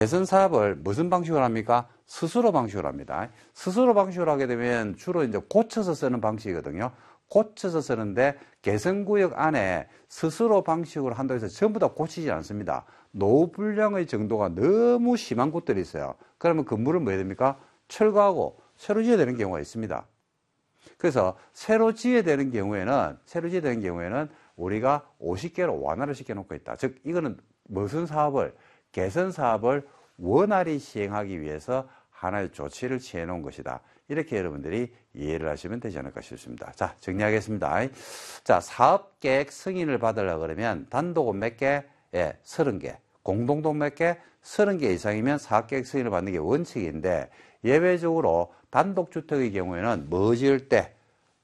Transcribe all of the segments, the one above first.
개선 사업을 무슨 방식으로 합니까? 스스로 방식으로 합니다. 스스로 방식으로 하게 되면 주로 이제 고쳐서 쓰는 방식이거든요. 고쳐서 쓰는데 개선구역 안에 스스로 방식으로 한다고 해서 전부 다 고치지 않습니다. 노후 불량의 정도가 너무 심한 곳들이 있어요. 그러면 건물을 뭐 해야 됩니까? 철거하고 새로 지어야 되는 경우가 있습니다. 그래서 새로 지어야 되는 경우에는 우리가 50개로 완화를 시켜놓고 있다. 즉 이거는 무슨 사업을, 개선 사업을 원활히 시행하기 위해서 하나의 조치를 취해 놓은 것이다. 이렇게 여러분들이 이해를 하시면 되지 않을까 싶습니다. 자, 정리하겠습니다. 자, 사업계획 승인을 받으려고 그러면 단독은 몇 개? 예, 30개. 공동도 몇 개? 30개 이상이면 사업계획 승인을 받는 게 원칙인데, 예외적으로 단독주택의 경우에는 뭐 지을 때,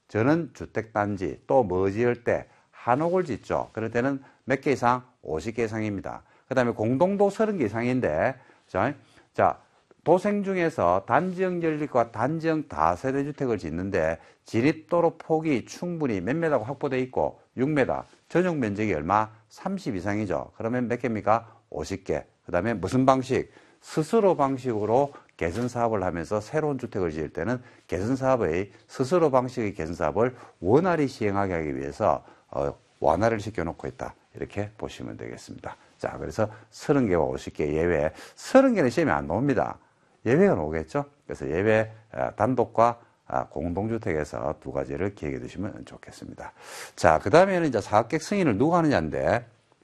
전원주택단지, 또 뭐 지을 때 한옥을 짓죠. 그럴 때는 몇 개 이상? 50개 이상입니다. 그 다음에 공동도 30개 이상인데, 자, 도생 중에서 단지형 연립과 단지형 다세대주택을 짓는데 진입도로 폭이 충분히 몇 메다가 확보되어 있고 6m, 전용 면적이 얼마? 30 이상이죠. 그러면 몇 개입니까? 50개. 그 다음에 무슨 방식? 스스로 방식으로 개선 사업을 하면서 새로운 주택을 지을 때는 개선 사업의 스스로 방식의 개선 사업을 원활히 시행하게 하기 위해서 완화를 시켜놓고 있다. 이렇게 보시면 되겠습니다. 자, 그래서 30개와 50개 예외. 30개는 시험에 안 나옵니다. 예외가 나오겠죠. 그래서 예외 단독과 공동주택에서 두 가지를 기억해 두시면 좋겠습니다. 자, 그 다음에는 이제 사업계획 승인을 누가 하느냐인데,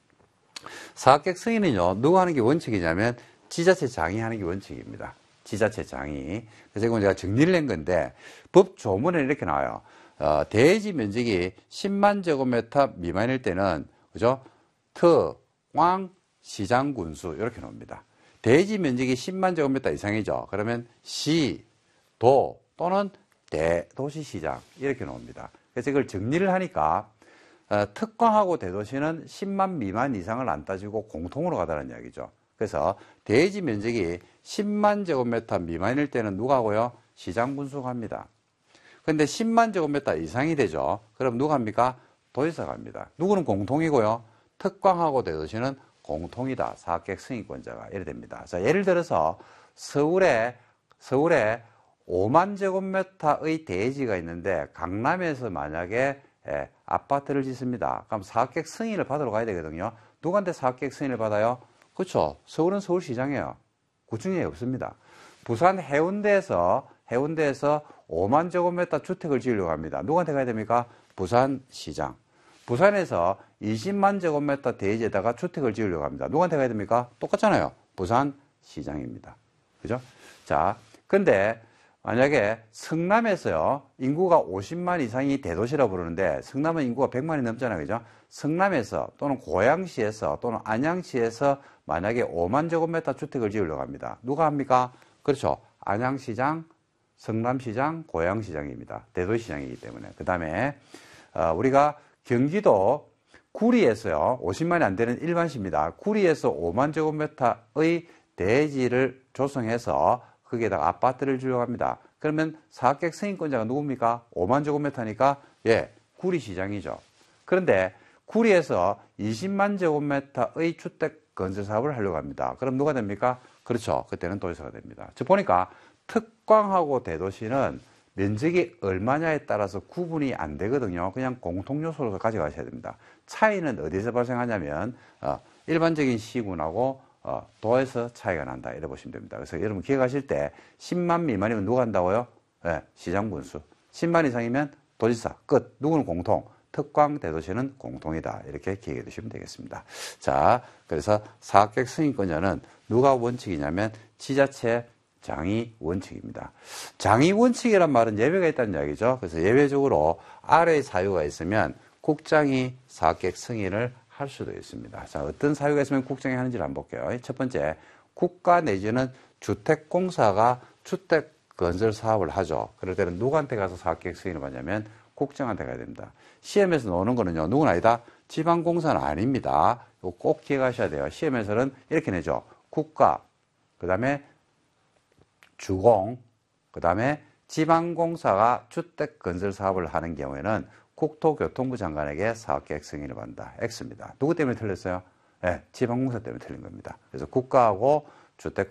사업계획 승인은요, 누가 하는 게 원칙이냐면 지자체장이 하는 게 원칙입니다. 지자체장이. 그래서 이건 제가 정리를 낸 건데, 법 조문에 이렇게 나와요. 대지 면적이 10만 제곱미터 미만일 때는, 그죠? 꽝, 시장, 군수, 이렇게 나옵니다. 대지 면적이 10만 제곱미터 이상이죠. 그러면 시, 도 또는 대도시시장 이렇게 나옵니다. 그래서 이걸 정리를 하니까 특광하고 대도시는 10만 미만 이상을 안 따지고 공통으로 가다는 이야기죠. 그래서 대지 면적이 10만 제곱미터 미만일 때는 누가 하고요? 시장 군수가 합니다. 그런데 10만 제곱미터 이상이 되죠. 그럼 누가 합니까? 도지사가 합니다. 누구는 공통이고요. 특광하고 대도시는 공통이다. 사업계획 승인권자가 이래 됩니다. 자, 예를 들어서 서울에 5만 제곱미터의 대지가 있는데 강남에서 만약에 아파트를 짓습니다. 그럼 사업계획 승인을 받으러 가야 되거든요. 누구한테 사업계획 승인을 받아요? 그렇죠. 서울은 서울시장이에요. 구청에 없습니다. 부산 해운대에서 5만 제곱미터 주택을 지으려고 합니다. 누구한테 가야 됩니까? 부산시장. 부산에서 20만 제곱미터 대지에다가 주택을 지으려고 합니다. 누구한테 가야 됩니까? 똑같잖아요. 부산시장입니다. 그죠? 자, 근데 만약에 성남에서요, 인구가 50만 이상이 대도시라고 부르는데, 성남은 인구가 100만이 넘잖아요. 그죠? 성남에서 또는 고양시에서 또는 안양시에서 만약에 5만 제곱미터 주택을 지으려고 합니다. 누가 합니까? 그렇죠. 안양시장, 성남시장, 고양시장입니다. 대도시장이기 때문에. 그 다음에, 우리가 경기도 구리에서요, 50만이 안 되는 일반시입니다. 구리에서 5만 제곱미터의 대지를 조성해서 거기에다가 아파트를 주려고 합니다. 그러면 사업계획 승인권자가 누굽니까? 5만 제곱미터니까, 예, 구리시장이죠. 그런데 구리에서 20만 제곱미터의 주택 건설 사업을 하려고 합니다. 그럼 누가 됩니까? 그렇죠. 그때는 도지사가 됩니다. 즉 보니까 특광하고 대도시는 면적이 얼마냐에 따라서 구분이 안 되거든요. 그냥 공통요소로 가져가셔야 됩니다. 차이는 어디서 발생하냐면 일반적인 시군하고 도에서 차이가 난다. 이래 보시면 됩니다. 그래서 여러분 기억하실 때 10만 미만이면 누가 한다고요? 네, 시장군수. 10만 이상이면 도지사. 끝. 누구는 공통. 특광 대도시는 공통이다. 이렇게 기억해 두시면 되겠습니다. 자, 그래서 사업계획 승인권자는 누가 원칙이냐면 지자체 장이 원칙입니다. 장이 원칙이란 말은 예외가 있다는 이야기죠. 그래서 예외적으로 아래의 사유가 있으면 국장이 사업계획 승인을 할 수도 있습니다. 자, 어떤 사유가 있으면 국장이 하는지를 한번 볼게요. 첫 번째, 국가 내지는 주택공사가 주택 건설 사업을 하죠. 그럴 때는 누구한테 가서 사업계획 승인을 받냐면 국장한테 가야 됩니다. 시험에서 나오는 거는요, 누군 아니다? 지방공사는 아닙니다. 이거 꼭 기억하셔야 돼요. 시험에서는 이렇게 내죠. 국가, 그 다음에 주공, 그 다음에 지방공사가 주택 건설 사업을 하는 경우에는 국토교통부 장관에게 사업계획 승인을 받는다. X입니다. 누구 때문에 틀렸어요? 네, 지방공사 때문에 틀린 겁니다. 그래서 국가하고 주택